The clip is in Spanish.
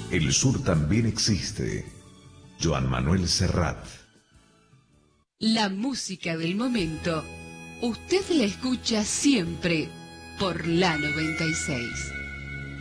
el sur también existe. Joan Manuel Serrat. La música del momento, usted la escucha siempre por la 96.